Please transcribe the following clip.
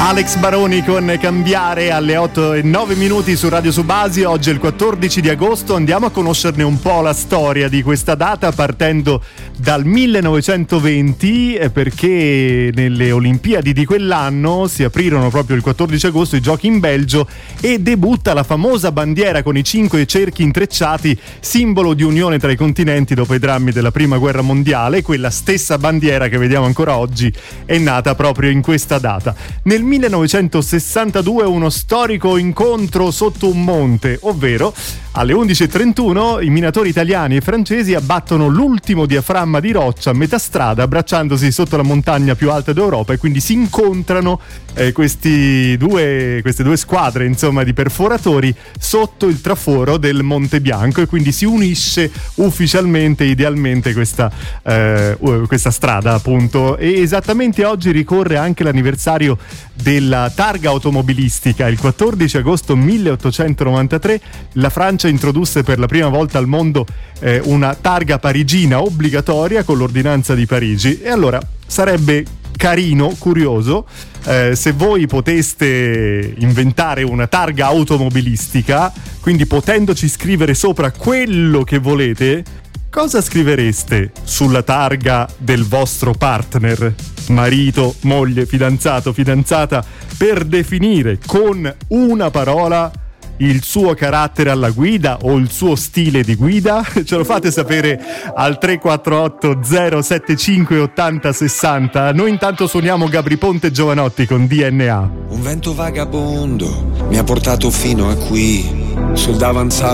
Alex Baroni con Cambiare alle 8:09 su Radio Subasi. Oggi è il 14 di agosto, andiamo a conoscerne un po' la storia di questa data partendo dal 1920, perché nelle Olimpiadi di quell'anno si aprirono proprio il 14 agosto i giochi in Belgio e debutta la famosa bandiera con i 5 cerchi intrecciati, simbolo di unione tra i continenti dopo i drammi della Prima Guerra Mondiale. Quella stessa bandiera che vediamo ancora oggi è nata proprio in questa data. Nel 1962 uno storico incontro sotto un monte, ovvero alle 11:31 i minatori italiani e francesi abbattono l'ultimo diaframma di roccia a metà strada, abbracciandosi sotto la montagna più alta d'Europa, e quindi si incontrano queste due squadre, insomma, di perforatori sotto il traforo del Monte Bianco, e quindi si unisce ufficialmente, idealmente, questa strada, appunto. E esattamente oggi ricorre anche l'anniversario della targa automobilistica. Il 14 agosto 1893 la Francia introdusse per la prima volta al mondo una targa parigina obbligatoria con l'ordinanza di Parigi. E allora sarebbe carino, curioso, se voi poteste inventare una targa automobilistica, quindi potendoci scrivere sopra quello che volete, cosa scrivereste sulla targa del vostro partner, marito, moglie, fidanzato, fidanzata, per definire con una parola il suo carattere alla guida o il suo stile di guida? Ce lo fate sapere al 348 075 80 60. Noi intanto suoniamo Gabri Ponte Giovanotti con DNA. Un vento vagabondo mi ha portato fino a qui, sul davanzale